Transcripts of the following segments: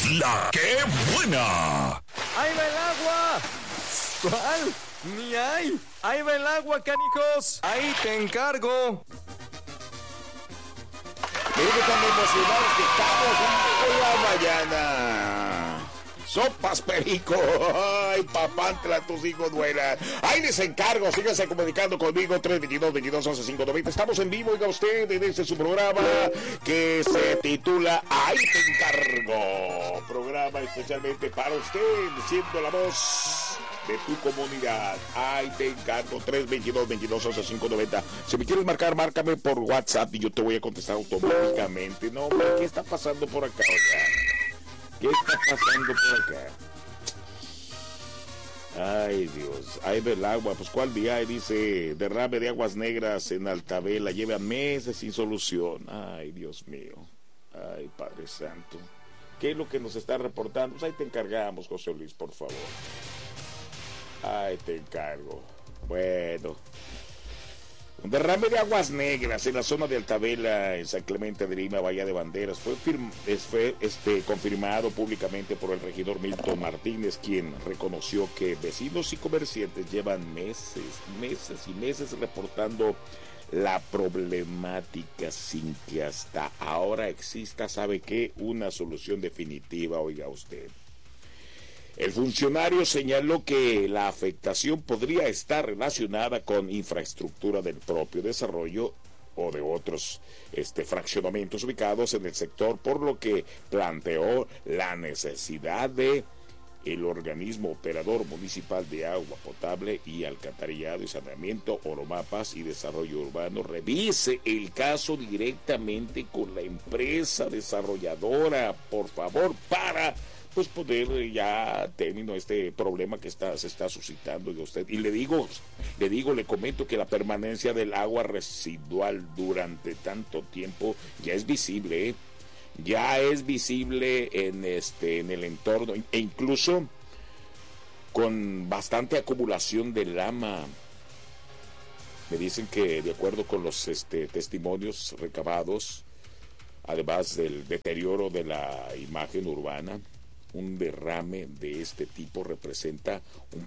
La que buena. ¡Ahí va el agua! ¿Cuál? ¡Ni hay! ¡Ahí va el agua, canijos! ¡Ahí te encargo! Miren que tan emocionados que estamos en la mañana. Sopas Perico. Ay, papantla, tus hijos duelan. Ahí les encargo. Síganse comunicando conmigo. 322-22-11-590. Estamos en vivo, oiga usted, en este su programa que se titula Ahí te encargo. Programa especialmente para usted, siendo la voz de tu comunidad. Ahí te encargo. 322-22-11-590. Si me quieres marcar, márcame por WhatsApp y yo te voy a contestar automáticamente. No, hombre, ¿qué está pasando por acá, oiga? ¿Qué está pasando por acá? Ay, Dios. Ahí ve el agua. Pues, ¿cuál día? Ahí dice, derrame de aguas negras en Altavela. Lleva meses sin solución. Ay, Dios mío. Ay, Padre Santo. ¿Qué es lo que nos está reportando? Pues ahí te encargamos, José Luis, por favor. Ahí te encargo. Bueno. Un derrame de aguas negras en la zona de Altavela, en San Clemente de Lima, Bahía de Banderas, fue confirmado públicamente por el regidor Milton Martínez, quien reconoció que vecinos y comerciantes llevan meses y meses reportando la problemática sin que hasta ahora exista, ¿sabe qué? Una solución definitiva, oiga usted. El funcionario señaló que la afectación podría estar relacionada con infraestructura del propio desarrollo o de otros fraccionamientos ubicados en el sector, por lo que planteó la necesidad de el organismo operador municipal de agua potable y alcantarillado y saneamiento, Oromapas y Desarrollo Urbano, revise el caso directamente con la empresa desarrolladora, por favor, para pues poder ya término a este problema que se está suscitando de usted. Y le comento que la permanencia del agua residual durante tanto tiempo ya es visible, ¿eh? Ya es visible en el entorno, e incluso con bastante acumulación de lama. Me dicen que de acuerdo con los testimonios recabados, además del deterioro de la imagen urbana, un derrame de este tipo representa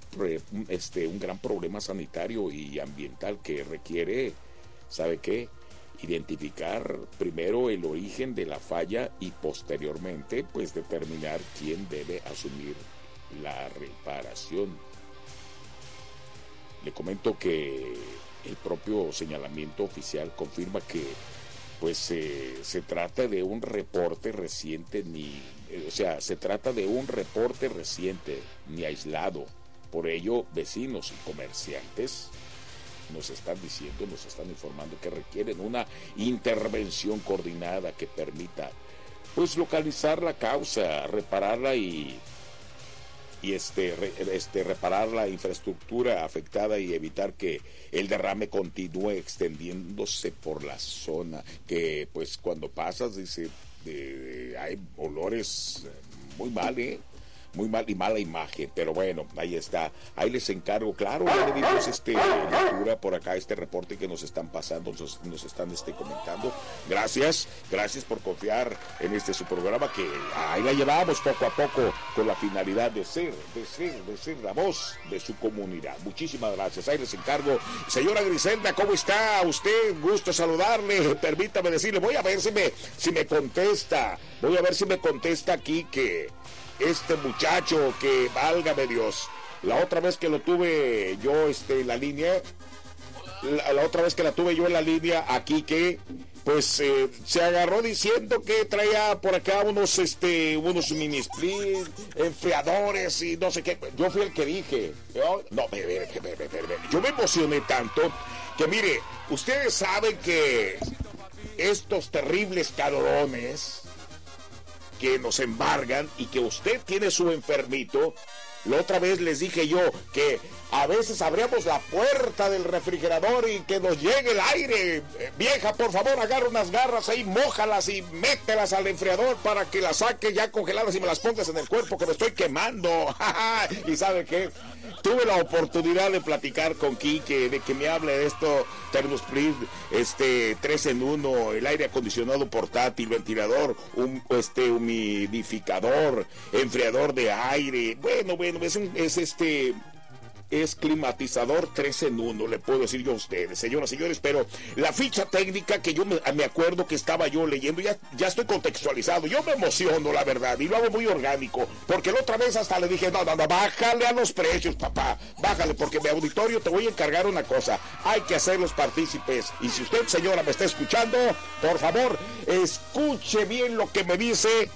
un gran problema sanitario y ambiental que requiere, ¿sabe qué? Identificar primero el origen de la falla y posteriormente pues determinar quién debe asumir la reparación. Le comento que el propio señalamiento oficial confirma que pues se trata de un reporte reciente ni aislado. Por ello, vecinos y comerciantes nos están informando que requieren una intervención coordinada que permita pues localizar la causa, repararla y reparar la infraestructura afectada y evitar que el derrame continúe extendiéndose por la zona, que pues cuando pasas dice hay olores muy mal, muy mal y mala imagen, pero bueno, ahí está, ahí les encargo, claro, ya le dimos lectura por acá, reporte que nos están pasando, nos están comentando, gracias por confiar en su programa, que ahí la llevamos poco a poco con la finalidad de ser la voz de su comunidad. Muchísimas gracias, ahí les encargo. Señora Griselda, ¿cómo está usted? Gusto saludarle, permítame decirle, voy a ver si me contesta aquí que este muchacho, que válgame Dios, la otra vez que lo tuve yo en la línea, aquí que pues se agarró diciendo que traía por acá unos mini split, enfriadores y no sé qué. Yo fui el que dije, yo me emocioné tanto que mire, ustedes saben que estos terribles calorones que nos embargan y que usted tiene su enfermito, La otra vez les dije yo que a veces abríamos la puerta del refrigerador y que nos llegue el aire. Vieja, por favor, agarra unas garras ahí, mójalas y mételas al enfriador para que las saque ya congeladas y me las pongas en el cuerpo que me estoy quemando. ¿Y sabe qué? Tuve la oportunidad de platicar con Quique, de que me hable de esto, ThermoSplit, 3 en 1, el aire acondicionado portátil, ventilador, humidificador, enfriador de aire. Bueno, es climatizador 3 en 1, le puedo decir yo a ustedes, señoras y señores, pero la ficha técnica que yo me acuerdo que estaba yo leyendo, ya estoy contextualizado, yo me emociono, la verdad, y lo hago muy orgánico, porque la otra vez hasta le dije, no, bájale a los precios, papá, bájale, porque mi auditorio te voy a encargar una cosa, hay que hacerlos partícipes, y si usted, señora, me está escuchando, por favor, escuche bien lo que me dice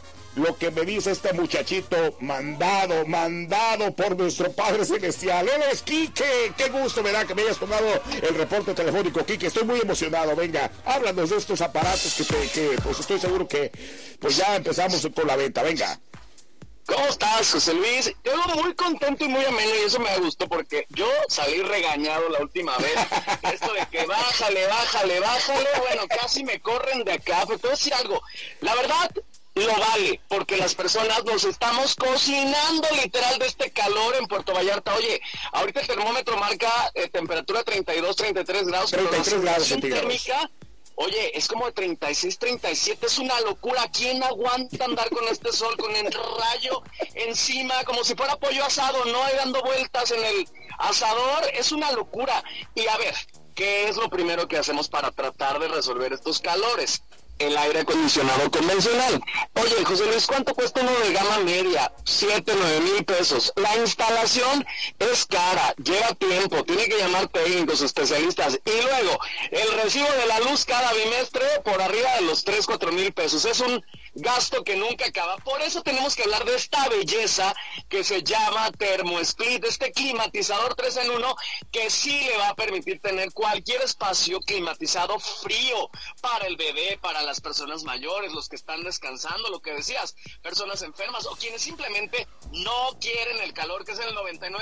este muchachito mandado por nuestro Padre Celestial. Él es Quique. Qué gusto me da que me hayas tomado el reporte telefónico, Quique. Estoy muy emocionado. Venga, háblanos de estos aparatos que pues estoy seguro que pues ya empezamos con la venta. Venga. ¿Cómo estás, José Luis? Yo muy contento y muy ameno, y eso me gustó porque yo salí regañado la última vez. Esto de que bájale, bueno, casi me corren de acá, pero te voy a decir algo. La verdad, lo vale, porque las personas nos estamos cocinando literal de este calor en Puerto Vallarta. Oye, ahorita el termómetro marca temperatura 32, 33 grados, 33 grados térmica, oye, es como de 36, 37, es una locura. ¿Quién aguanta andar con este sol, con el rayo encima, como si fuera pollo asado, no? Ahí dando vueltas en el asador, es una locura. Y a ver, ¿qué es lo primero que hacemos para tratar de resolver estos calores? El aire acondicionado convencional. Oye, José Luis, ¿cuánto cuesta uno de gama media? 7, 9 mil pesos. La instalación es cara, lleva tiempo, tiene que llamar técnicos, especialistas. Y luego, el recibo de la luz cada bimestre por arriba de los 3, 4 mil pesos. Es un gasto que nunca acaba. Por eso tenemos que hablar de esta belleza que se llama ThermoSplit, este climatizador 3 en 1 que sí le va a permitir tener cualquier espacio climatizado frío para el bebé, para las personas mayores, los que están descansando, lo que decías, personas enfermas o quienes simplemente no quieren el calor, que es el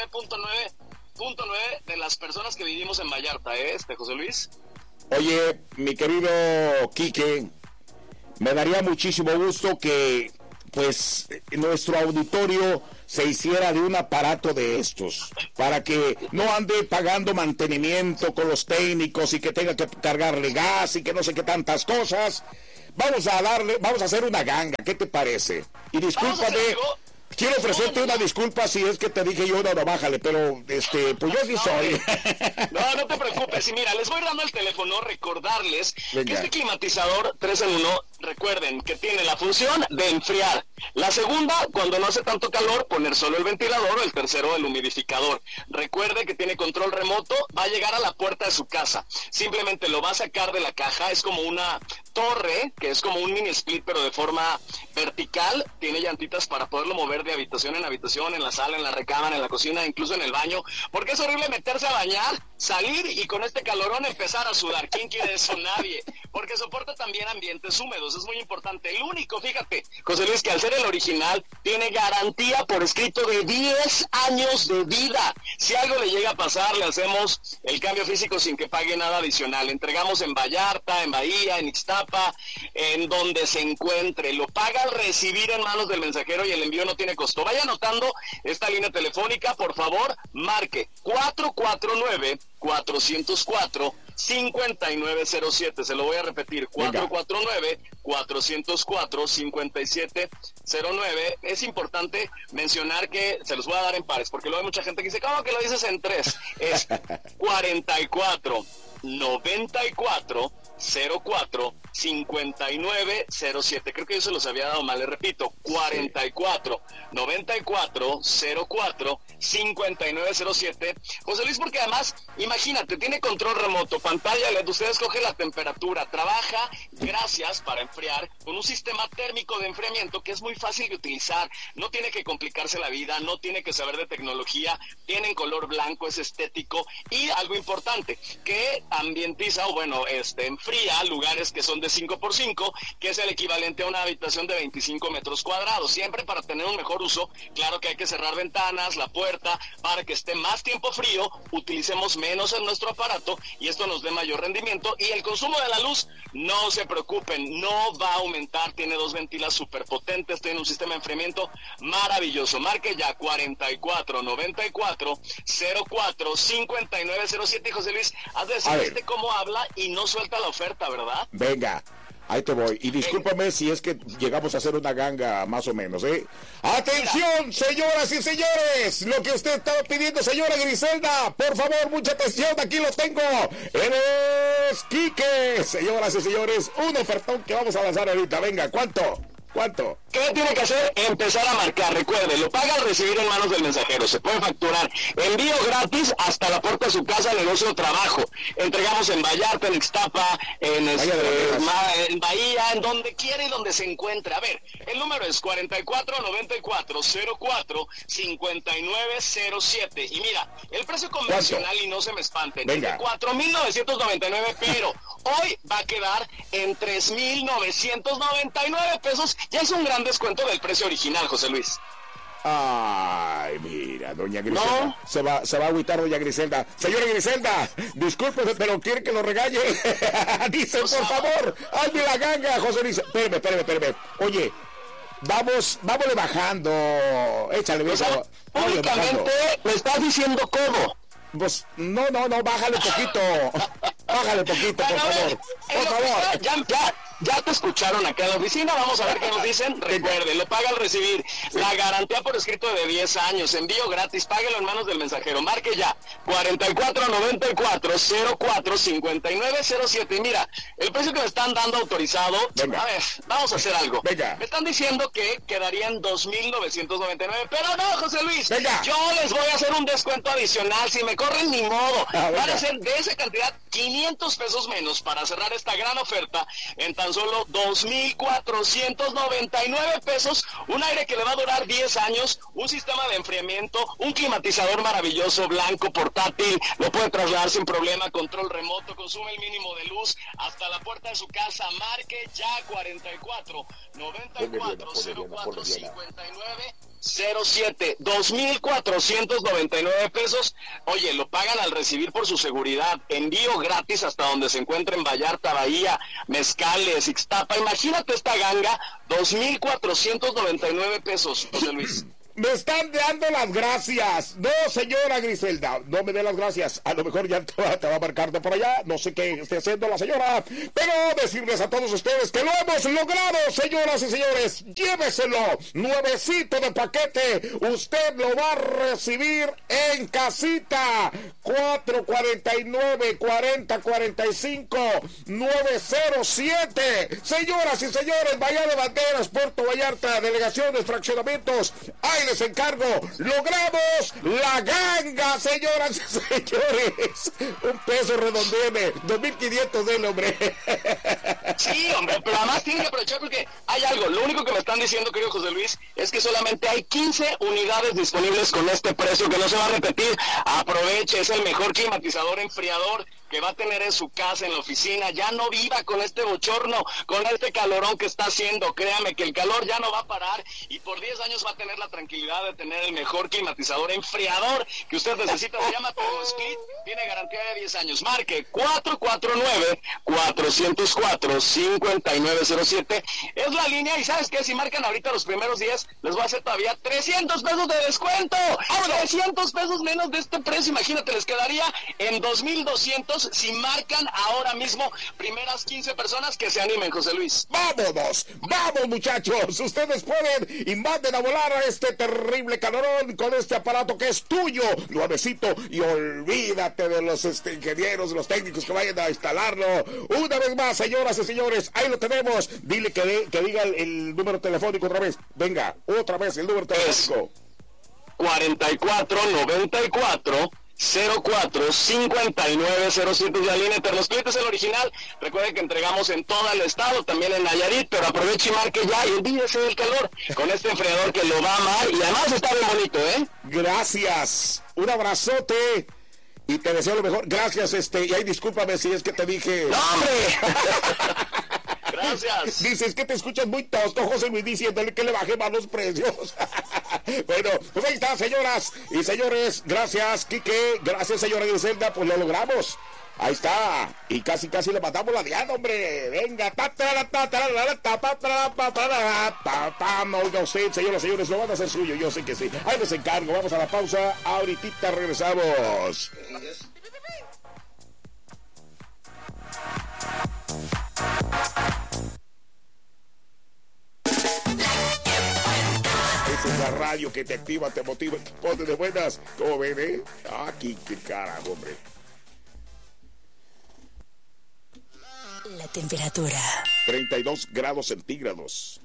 99.9 de las personas que vivimos en Vallarta, José Luis. Oye, mi querido Quique, me daría muchísimo gusto que pues nuestro auditorio se hiciera de un aparato de estos, para que no ande pagando mantenimiento con los técnicos y que tenga que cargarle gas y que no sé qué tantas cosas. Vamos a hacer una ganga, ¿qué te parece? Y discúlpame, quiero ofrecerte una disculpa si es que te dije yo, no, bájale, pero pues yo sí soy. No te preocupes, y mira, les voy dando el teléfono, recordarles que este climatizador 3 en 1, recuerden que tiene la función de enfriar. La segunda, cuando no hace tanto calor, poner solo el ventilador, o el tercero, el humidificador. Recuerde que tiene control remoto, va a llegar a la puerta de su casa. Simplemente lo va a sacar de la caja, es como una torre, que es como un mini split, pero de forma vertical. Tiene llantitas para poderlo mover de habitación en habitación, en la sala, en la recámara, en la cocina, incluso en el baño, porque es horrible meterse a bañar, salir y con este calorón empezar a sudar. ¿Quién quiere eso? Nadie. Porque soporta también ambientes húmedos, es muy importante. El único, fíjate, José Luis, que al ser el original, tiene garantía por escrito de 10 años de vida. Si algo le llega a pasar, le hacemos el cambio físico sin que pague nada adicional. Entregamos en Vallarta, en Bahía, en Ixtapa, en donde se encuentre. Lo paga al recibir en manos del mensajero y el envío no tiene costo. Vaya anotando esta línea telefónica, por favor, marque 449-404-5907. Se lo voy a repetir, 449-404-5709. Es importante mencionar que se los voy a dar en pares, porque luego hay mucha gente que dice, ¿cómo que lo dices en 3? Es 44 94 04 5907. Creo que yo se los había dado mal, les repito, 44 94 04 5907. José Luis, porque además, imagínate, tiene control remoto, pantalla LED, usted escoge la temperatura, trabaja, gracias, para enfriar, con un sistema térmico de enfriamiento que es muy fácil de utilizar, no tiene que complicarse la vida, no tiene que saber de tecnología, tiene en color blanco, es estético, y algo importante, que ambientiza, o bueno, enfría lugares que son de 5x5, que es el equivalente a una habitación de 25 metros cuadrados. Siempre para tener un mejor uso, claro que hay que cerrar ventanas, la puerta, para que esté más tiempo frío, utilicemos menos en nuestro aparato y esto nos dé mayor rendimiento. Y el consumo de la luz, no se preocupen, no va a aumentar. Tiene 2 ventilas súper potentes, tiene un sistema de enfriamiento maravilloso. Marque ya 4494-04-5907. Y José Luis, has de decir cómo habla y no suelta la oferta, ¿verdad? Venga, ahí te voy. Y discúlpame si es que llegamos a hacer una ganga más o menos, ¿eh? ¡Atención, señoras y señores! Lo que usted estaba pidiendo, señora Griselda. Por favor, mucha atención, aquí lo tengo. Eres Quique. Señoras y señores, un ofertón que vamos a lanzar ahorita. Venga, ¿cuánto? ¿Qué tiene que hacer? Empezar a marcar. Recuerde, lo paga al recibir en manos del mensajero. Se puede facturar. Envío gratis hasta la puerta de su casa, negocio o trabajo. Entregamos en Vallarta, en Ixtapa, en Bahía, en donde quiera y donde se encuentre. A ver, el número es 4494-04-5907. Y mira, el precio convencional, y no se me espanten, es de 4,999, pero hoy va a quedar en 3,999 pesos. Ya es un gran descuento del precio original, José Luis. Ay, mira, doña Griselda. ¿No? Se va a agüitar doña Griselda. Señora Griselda, discúlpeme, pero quiere que lo regañe. Dice, por favor, hazme la ganga, José Luis. Espérame. Oye, vámonos bajando. Échale, beso. Únicamente me estás diciendo cómo. Pues, no, bájale poquito. Bájale poquito, por favor. Por favor. Ya te escucharon acá en la oficina, vamos a ver qué nos dicen. Recuerde, lo paga al recibir. Sí. La garantía por escrito de 10 años, envío gratis, páguelo en manos del mensajero. Marque ya, 4494-04-5907. Y mira, el precio que me están dando autorizado, a ver, vamos a hacer algo. Me están diciendo que quedarían 2,999, pero no, José Luis, yo les voy a hacer un descuento adicional. Si me corren, ni modo. Van a ser de esa cantidad 500 pesos menos para cerrar esta gran oferta en tan solo 2,499 pesos, un aire que le va a durar 10 años, un sistema de enfriamiento, un climatizador maravilloso, blanco, portátil, lo puede trasladar sin problema, control remoto, consume el mínimo de luz hasta la puerta de su casa. Marque ya 44-94-04-5907, 2,499 pesos. Oye, lo pagan al recibir por su seguridad, envío gratis hasta donde se encuentre en Vallarta, Bahía, Mezcales, Ixtapa. Imagínate esta ganga, 2,499 pesos, José Luis. Me están dando las gracias. No, señora Griselda, no me dé las gracias. A lo mejor ya te va a marcar de por allá. No sé qué esté haciendo la señora. Pero decirles a todos ustedes que lo hemos logrado, señoras y señores. Lléveselo, nuevecito de paquete. Usted lo va a recibir en casita. 449-4045-907. Señoras y señores, Bahía de Banderas, Puerto Vallarta, delegaciones, fraccionamientos. Ahí les encargo. Logramos la ganga, señoras y señores. Un peso redondeeme. 2,500 del hombre. Sí, hombre, pero además tienen que aprovechar porque hay algo. Lo único que me están diciendo, querido José Luis, es que solamente hay 15 unidades disponibles con este precio que no se va a repetir. Aproveche, es el mejor climatizador enfriador que va a tener en su casa, en la oficina. Ya no viva con este bochorno, con este calorón que está haciendo. Créame que el calor ya no va a parar y por 10 años va a tener la tranquilidad de tener el mejor climatizador enfriador que usted necesita. Se llama ThermoSplit, tiene garantía de 10 años. Marque 449-404-5907. Es la línea y ¿sabes qué? Si marcan ahorita los primeros días, les voy a hacer todavía 300 pesos de descuento. 300 pesos menos de este precio. Imagínate, les quedaría en 2,200 si marcan ahora mismo primeras 15 personas que se animen, José Luis. ¡Vámonos! ¡Vamos, muchachos! Ustedes pueden y manden a volar a este terrible calorón con este aparato que es tuyo, nuevecito, y olvídate de los ingenieros, los técnicos que vayan a instalarlo. Una vez más, señoras y señores, ahí lo tenemos. Dile que diga el número telefónico otra vez. Venga, otra vez el número telefónico. 44-94-04-5907 de la línea ThermoSplit, es el original. Recuerden que entregamos en todo el estado, también en Nayarit, pero aproveche y marque ya y olvídese del calor con este enfriador que lo va a amar y además está bien bonito, ¿eh? Gracias, un abrazote y te deseo lo mejor. Gracias, y ahí discúlpame si es que te dije... ¡No, hombre! Gracias. Dices que te escuchas muy tosto, José Luis, diciéndole que le baje más los precios. Bueno, pues ahí está, señoras y señores. Gracias, Quique. Gracias, señora Griselda. Pues lo logramos. Ahí está. Y casi le matamos la diada, hombre. Venga. Oiga usted, señoras y señores, lo van a hacer suyo. Yo sé que sí. Ahí les encargo. Vamos a la pausa. Ahorita regresamos. Esa es la radio que te activa, te motiva, te pone de buenas. ¿Cómo ven, eh? Aquí, qué carajo, hombre. La temperatura. 32 grados centígrados.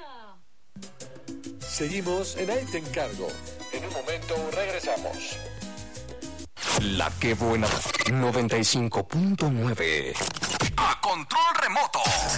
Seguimos en Ahí te encargo. En un momento regresamos. La que buena 95.9. A control remoto.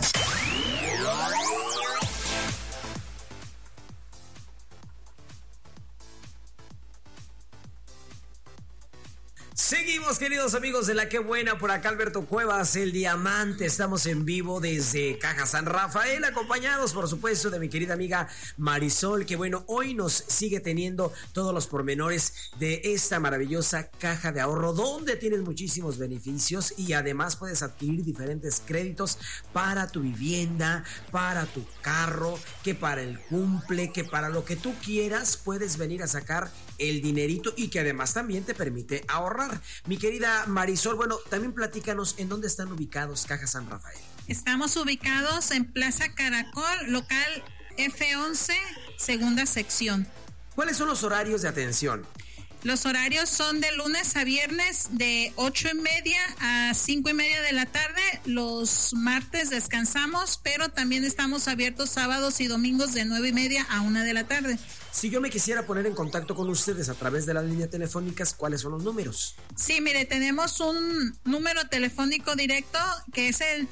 Seguimos, queridos amigos de La Que Buena, por acá Alberto Cuevas, el Diamante. Estamos en vivo desde Caja San Rafael, acompañados por supuesto de mi querida amiga Marisol, que bueno, hoy nos sigue teniendo todos los pormenores de esta maravillosa caja de ahorro, donde tienes muchísimos beneficios y además puedes adquirir diferentes créditos para tu vivienda, para tu carro, que para el cumple, que para lo que tú quieras puedes venir a sacar el dinerito y que además también te permite ahorrar. Mi querida Marisol, bueno, también platícanos en dónde están ubicados Caja San Rafael. Estamos ubicados en Plaza Caracol, local F11, segunda sección. ¿Cuáles son los horarios de atención? Los horarios son de lunes a viernes de 8:30 a 5:30 de la tarde. Los martes descansamos, pero también estamos abiertos sábados y domingos de 9:30 a 1 de la tarde. Si yo me quisiera poner en contacto con ustedes a través de las líneas telefónicas, ¿cuáles son los números? Sí, mire, tenemos un número telefónico directo que es el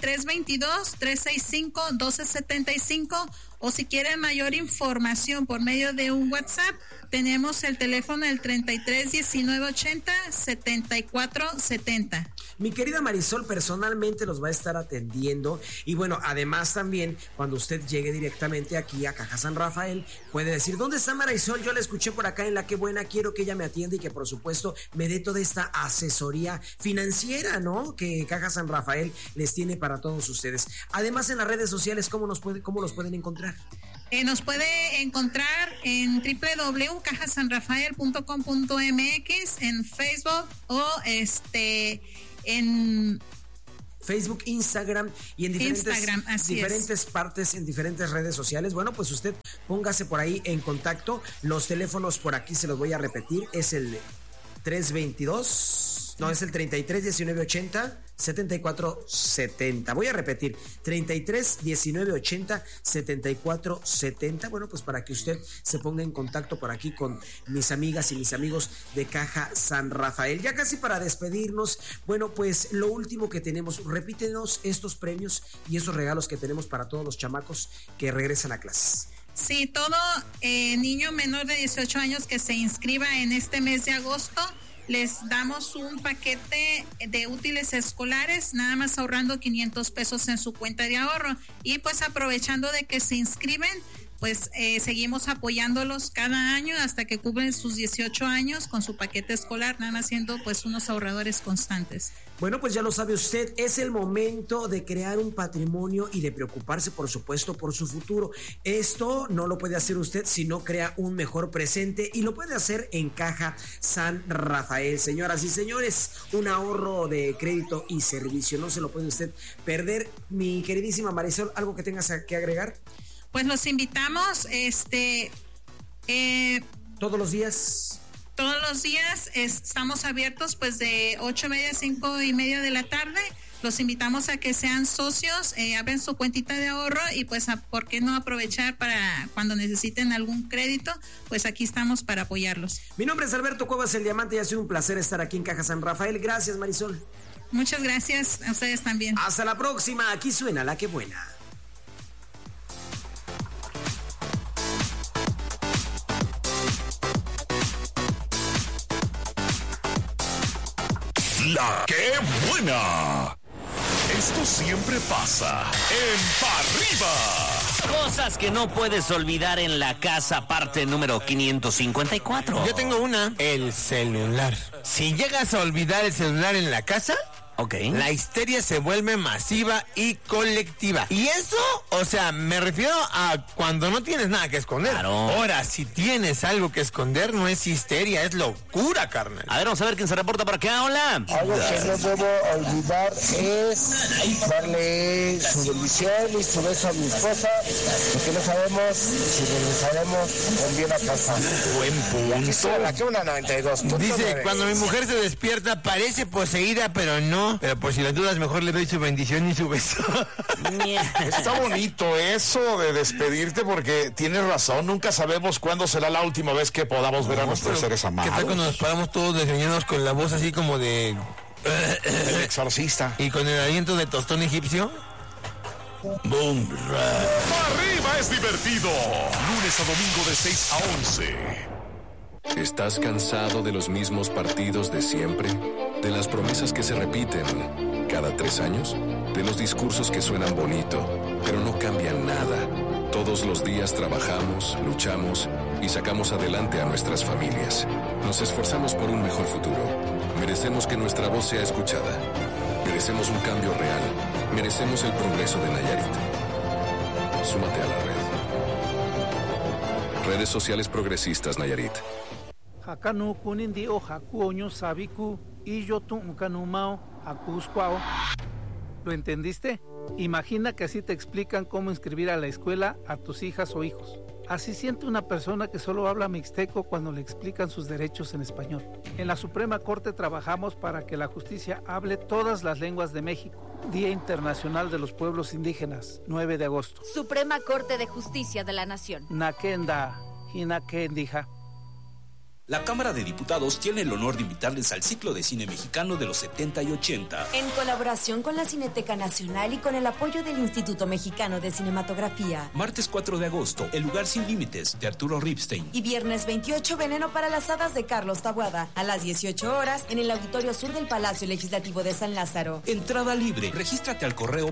322-365-1275, o si quieren mayor información por medio de un WhatsApp, tenemos el teléfono el 33-1980-7470. Mi querida Marisol personalmente los va a estar atendiendo y bueno, además también cuando usted llegue directamente aquí a Caja San Rafael puede decir, ¿dónde está Marisol? Yo la escuché por acá en La Que Buena, quiero que ella me atienda y que por supuesto me dé toda esta asesoría financiera, ¿no? Que Caja San Rafael les tiene para todos ustedes. Además en las redes sociales, ¿cómo los pueden encontrar? Nos puede encontrar en www.cajasanrafael.com.mx, en Facebook o en Facebook, Instagram y en diferentes partes, en diferentes redes sociales. Bueno, pues usted póngase por ahí en contacto. Los teléfonos por aquí se los voy a repetir. Es el 33-1980-7470. Voy a repetir, 33-1980-7470. Bueno, pues para que usted se ponga en contacto por aquí con mis amigas y mis amigos de Caja San Rafael. Ya casi para despedirnos, bueno, pues lo último que tenemos, repítenos estos premios y esos regalos que tenemos para todos los chamacos que regresan a clases. Sí, todo niño menor de 18 años que se inscriba en este mes de agosto, les damos un paquete de útiles escolares, nada más ahorrando 500 pesos en su cuenta de ahorro. Y pues aprovechando de que se inscriben, pues seguimos apoyándolos cada año hasta que cumplen sus 18 años con su paquete escolar, nada más siendo pues unos ahorradores constantes. Bueno, pues ya lo sabe usted, es el momento de crear un patrimonio y de preocuparse, por supuesto, por su futuro. Esto no lo puede hacer usted si no crea un mejor presente y lo puede hacer en Caja San Rafael. Señoras y señores, un ahorro de crédito y servicio, no se lo puede usted perder. Mi queridísima Marisol, ¿algo que tengas que agregar? Pues los invitamos, todos los días. Todos los días estamos abiertos pues de 8:30 a 5:30 de la tarde. Los invitamos a que sean socios, abren su cuentita de ahorro y pues ¿por qué no aprovechar para cuando necesiten algún crédito? Pues aquí estamos para apoyarlos. Mi nombre es Alberto Cuevas, el Diamante, y ha sido un placer estar aquí en Caja San Rafael. Gracias, Marisol. Muchas gracias a ustedes también. Hasta la próxima, aquí suena La Que Buena. La que buena. Esto siempre pasa en Pa' Arriba. Cosas que no puedes olvidar en la casa, parte número 554. Yo tengo una, el celular. Si llegas a olvidar el celular en la casa, la histeria se vuelve masiva y colectiva. Y eso, o sea, me refiero a cuando no tienes nada que esconder. Claro. Ahora, si tienes algo que esconder, no es histeria, es locura, carnal. A ver, vamos a ver quién se reporta por acá. Hola. Algo que no debo olvidar es darle su bendición y su beso a mi esposa, porque no sabemos si regresaremos con bien a casa. Buen punto. La que una 92. Dice, cuando mi mujer se despierta parece poseída, pero no. Pero por si las dudas, mejor le doy su bendición y su beso. Está bonito eso de despedirte porque tienes razón, nunca sabemos cuándo será la última vez que podamos ver a nuestros seres amados. ¿Qué tal cuando nos paramos todos desgreñados con la voz así como de... El exorcista. Y con el aliento de tostón egipcio? ¡Boom! Arriba es divertido. Lunes a domingo de 6 a 11. ¿Estás cansado de los mismos partidos de siempre? ¿De las promesas que se repiten cada 3 años? ¿De los discursos que suenan bonito, pero no cambian nada? Todos los días trabajamos, luchamos y sacamos adelante a nuestras familias. Nos esforzamos por un mejor futuro. Merecemos que nuestra voz sea escuchada. Merecemos un cambio real. Merecemos el progreso de Nayarit. Súmate a la red. Redes sociales progresistas Nayarit. Hakanu kunindi o hakuoño sabiku y yo tu kanumao hakuscuao. ¿Lo entendiste? Imagina que así te explican cómo inscribir a la escuela a tus hijas o hijos. Así siente una persona que solo habla mixteco cuando le explican sus derechos en español. En la Suprema Corte trabajamos para que la justicia hable todas las lenguas de México. Día Internacional de los Pueblos Indígenas, 9 de agosto. Suprema Corte de Justicia de la Nación. Nakenda, Hinakendija. La Cámara de Diputados tiene el honor de invitarles al ciclo de cine mexicano de los 70 y 80. En colaboración con la Cineteca Nacional y con el apoyo del Instituto Mexicano de Cinematografía. Martes 4 de agosto, El lugar sin límites, de Arturo Ripstein. Y viernes 28, Veneno para las hadas, de Carlos Taboada. A las 18 horas, en el Auditorio Sur del Palacio Legislativo de San Lázaro. Entrada libre. Regístrate al correo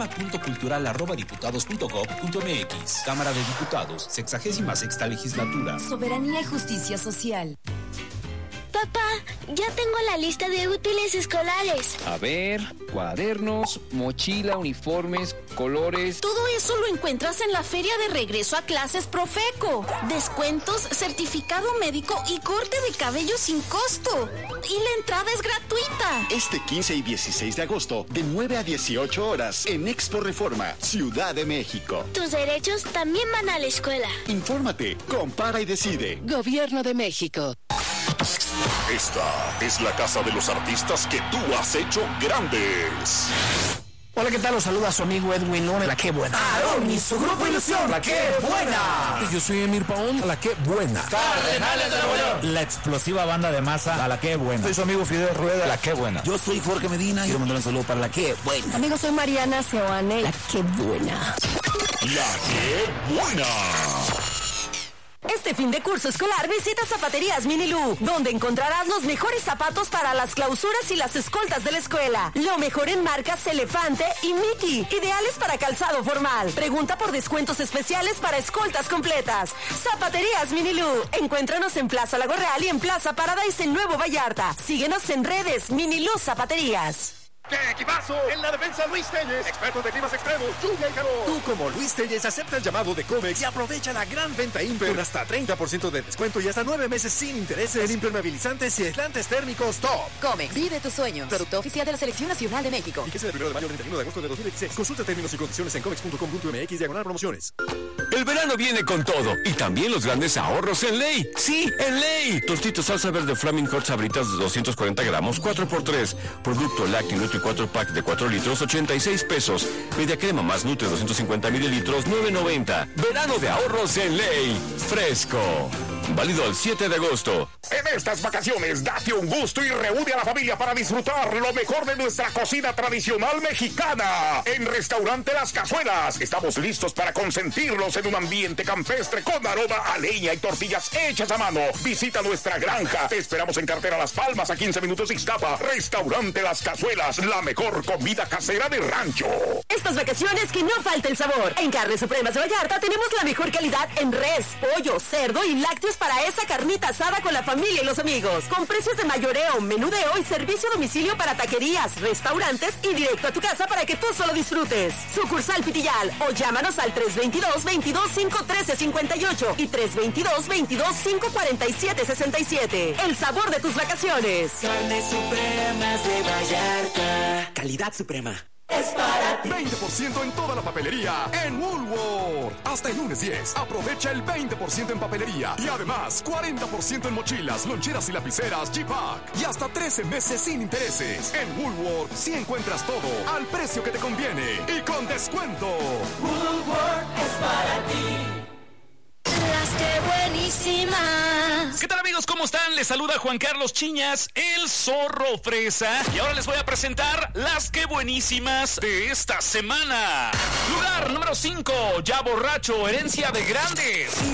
programa.cultural@diputados.gov.mx. Cámara de Diputados, 66ª Legislatura. Soberanía y justicia social. Papá, ya tengo la lista de útiles escolares. A ver, cuadernos, mochila, uniformes, colores. Todo eso lo encuentras en la feria de regreso a clases Profeco. Descuentos, certificado médico y corte de cabello sin costo. Y la entrada es gratuita. Este 15 y 16 de agosto, de 9 a 18 horas, en Expo Reforma, Ciudad de México. Tus derechos también van a la escuela. Infórmate, compara y decide. Gobierno de México. Esta es la casa de los artistas que tú has hecho grandes. Hola, ¿qué tal? Los saluda su amigo Edwin Luna, La Que Buena. Aarón y su grupo Ilusión, La Que Buena. Y yo soy Emir Paón, La Que Buena. Cardenales de Nueva York, la explosiva banda de masa, a La Que Buena. Soy su amigo Fidel Rueda, La Que Buena. Yo soy Jorge Medina y quiero mandar un saludo para La Que Buena. Amigo, soy Mariana Seoane, La Que Buena. La Que Buena. Este fin de curso escolar visita Zapaterías Minilú, donde encontrarás los mejores zapatos para las clausuras y las escoltas de la escuela. Lo mejor en marcas Elefante y Mickey, ideales para calzado formal. Pregunta por descuentos especiales para escoltas completas. Zapaterías Minilú. Encuéntranos en Plaza Lago Real y en Plaza Paradise en Nuevo Vallarta. Síguenos en redes Minilú Zapaterías. ¡Qué equipazo! En la defensa, Luis Telles, experto de climas extremos, lluvia y calor. Tú, como Luis Telles, acepta el llamado de Comex y aprovecha la gran venta Imper con hasta 30% de descuento y hasta 9 meses sin intereses en impermeabilizantes y aislantes térmicos top. Comex, vive tus sueños. Producto oficial de la Selección Nacional de México. Y que sea del 1 de mayo al 31 de agosto de 2016. Consulta términos y condiciones en comex.com.mx/promociones. El verano viene con todo y también los grandes ahorros en Ley. Sí, en Ley. Tostitos salsa verde Flaming Hot Sabritas de 240 gramos, 4x3. Producto lácteo Nutri 4 pack de 4 litros, 86 pesos. Media crema más Nutri 250 mililitros, 9.90. Verano de ahorros en Ley. Fresco. Válido al 7 de agosto. En estas vacaciones, date un gusto y reúne a la familia para disfrutar lo mejor de nuestra cocina tradicional mexicana. En Restaurante Las Cazuelas, estamos listos para consentirlos en un ambiente campestre con aroma a leña y tortillas hechas a mano. Visita nuestra granja. Te esperamos en Carretera Las Palmas, a 15 minutos de Ixtapa. Restaurante Las Cazuelas, la mejor comida casera de rancho. Estas vacaciones que no falte el sabor. En Carnes Supremas de Vallarta tenemos la mejor calidad en res, pollo, cerdo y lácteos para esa carnita asada con la familia y los amigos. Con precios de mayoreo, menudeo y servicio a domicilio para taquerías, restaurantes y directo a tu casa para que tú solo disfrutes. Sucursal Pitillal o llámanos al 322-22-513-58 y 322-22-547-67. El sabor de tus vacaciones. Carnes Supremas de Vallarta. Calidad suprema. Es para ti. 20% en toda la papelería en Woolworth. Hasta el lunes 10. Aprovecha el 20% en papelería. Y además, 40% en mochilas, loncheras y lapiceras G-Pack. Y hasta 13 meses sin intereses. En Woolworth sí encuentras todo al precio que te conviene y con descuento. Woolworth es para ti. Las que buenísimas. ¿Qué tal, amigos? ¿Cómo están? Les saluda Juan Carlos Chiñas, el Zorro Fresa. Y ahora les voy a presentar las que buenísimas de esta semana. Lugar número 5, Ya Borracho, Herencia de Grandes.